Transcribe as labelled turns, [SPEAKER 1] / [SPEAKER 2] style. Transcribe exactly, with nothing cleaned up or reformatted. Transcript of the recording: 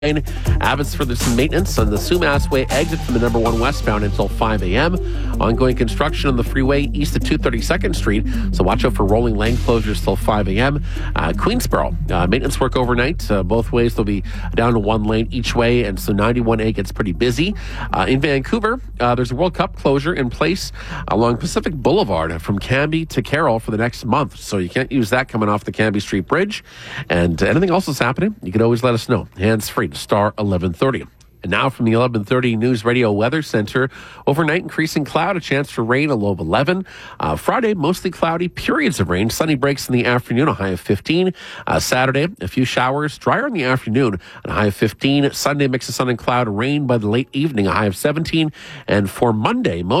[SPEAKER 1] Abbotsford, there's some maintenance on the Sumas Way exit from the number one westbound until five a.m. Ongoing construction on the freeway east of two hundred thirty-second Street, so watch out for rolling lane closures till five a.m. Uh, Queensboro, uh, maintenance work overnight. Uh, both ways, they'll be down to one lane each way, and so ninety-one A gets pretty busy. Uh, in Vancouver, uh, there's a World Cup closure in place along Pacific Boulevard from Cambie to Carroll for the next month, so you can't use that coming off the Cambie Street Bridge. And anything else that's happening, you can always let us know. Hands-free to star eleven thirty. And now from the eleven thirty News Radio Weather Center, overnight increasing cloud, a chance for rain, a low of eleven. Uh, Friday, mostly cloudy, periods of rain. Sunny breaks in the afternoon, a high of fifteen. Uh, Saturday, a few showers, drier in the afternoon, a high of fifteen. Sunday, mix of sun and cloud, rain by the late evening, a high of seventeen. And for Monday, most